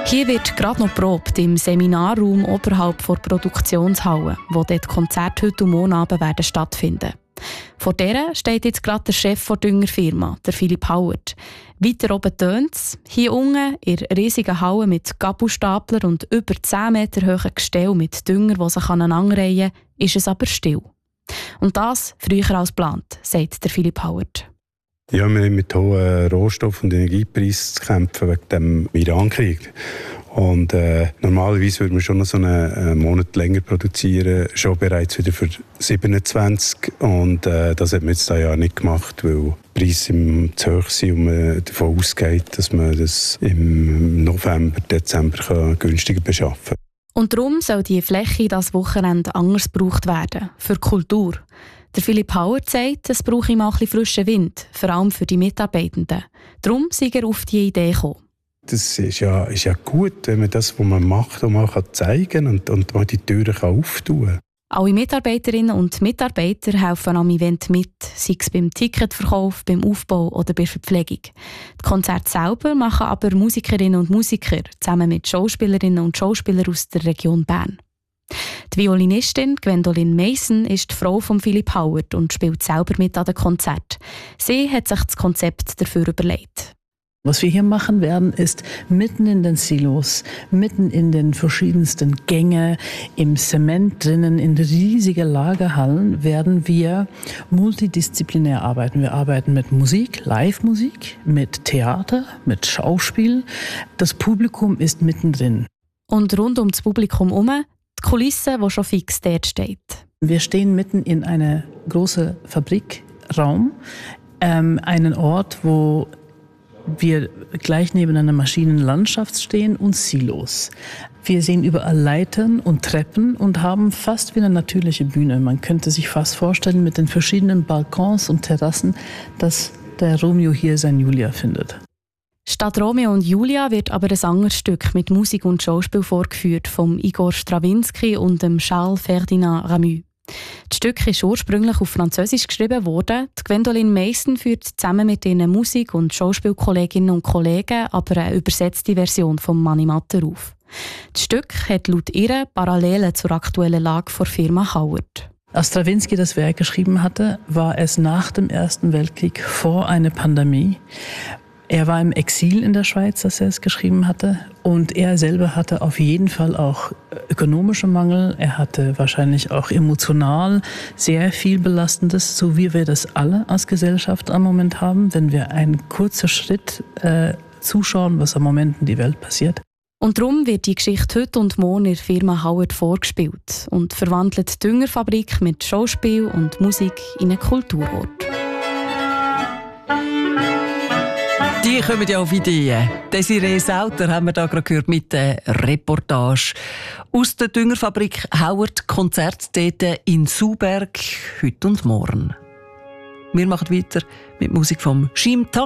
Hier wird gerade noch probt im Seminarraum oberhalb der Produktionshalle, wo dort Konzerte heute und morgen Abend werden stattfinden. Vor der steht jetzt gerade der Chef der Düngerfirma, der Philipp Hauert. Weiter oben tönt es. Hier unten in der riesigen Halle mit Gabelstapler und über 10 Meter hohen Gestell mit Dünger, die sich aneinanderreihen, ist es aber still. Und das früher als geplant, sagt der Philipp Hauert. Ja, wir haben mit hohen Rohstoff- und Energiepreisen zu kämpfen wegen dem Iran-Krieg. Und normalerweise würde man schon noch so einen Monat länger produzieren, schon bereits wieder für 27. Und das hat man jetzt dieses Jahr nicht gemacht, weil die Preise zu hoch sind und man davon ausgeht, dass man das im November, Dezember günstiger beschaffen kann. Und darum soll die Fläche das Wochenende anders gebraucht werden, für Kultur. Der Philipp Hauert sagt, es brauche ihm auch ein bisschen frischen Wind, vor allem für die Mitarbeitenden. Darum sei er auf die Idee gekommen. Das ist ja gut, wenn man das, was man macht, auch mal zeigen kann und mal die Türen auftun kann. Alle Mitarbeiterinnen und Mitarbeiter helfen am Event mit, sei es beim Ticketverkauf, beim Aufbau oder bei der Verpflegung. Das Konzert selber machen aber Musikerinnen und Musiker zusammen mit Schauspielerinnen und Schauspielern aus der Region Bern. Die Violinistin Gwendolyn Mason ist die Frau von Philipp Hauert und spielt selber mit an dem Konzert. Sie hat sich das Konzept dafür überlegt. Was wir hier machen werden, ist mitten in den Silos, mitten in den verschiedensten Gängen, im Zement drinnen, in riesigen Lagerhallen, werden wir multidisziplinär arbeiten. Wir arbeiten mit Musik, Live-Musik, mit Theater, mit Schauspiel. Das Publikum ist mittendrin. Und rund um das Publikum herum die Kulisse, die schon fix dort steht. Wir stehen mitten in einem großen Fabrikraum, einen Ort, wo wir gleich neben einer Maschinenlandschaft stehen und Silos. Wir sehen überall Leitern und Treppen und haben fast wie eine natürliche Bühne. Man könnte sich fast vorstellen mit den verschiedenen Balkons und Terrassen, dass der Romeo hier sein Julia findet. Statt Romeo und Julia wird aber ein anderes Stück mit Musik und Schauspiel vorgeführt vom Igor Strawinski und dem Charles Ferdinand Ramu. Das Stück ist ursprünglich auf Französisch geschrieben worden. Die Gwendolyn Mason führt zusammen mit ihren Musik- und Schauspielkolleginnen und Kollegen aber eine übersetzte Version von Mani Matter auf. Das Stück hat laut ihr Parallelen zur aktuellen Lage der Firma Hauert. Als Strawinski das Werk geschrieben hatte, war es nach dem Ersten Weltkrieg, vor einer Pandemie. Er war im Exil in der Schweiz, als er es geschrieben hatte. Und er selber hatte auf jeden Fall auch ökonomische Mangel. Er hatte wahrscheinlich auch emotional sehr viel Belastendes, so wie wir das alle als Gesellschaft am Moment haben, wenn wir einen kurzen Schritt zuschauen, was am Moment in die Welt passiert. Und darum wird die Geschichte heute und morgen in der Firma Hauert vorgespielt und verwandelt die Düngerfabrik mit Schauspiel und Musik in einen Kulturort. Die kommen ja auf Ideen. Desiree Sauter haben wir da gerade gehört mit der Reportage aus der Düngerfabrik Hauert, Konzert dort in Sauberg, heute und morgen. Wir machen weiter mit Musik vom Schim Tan.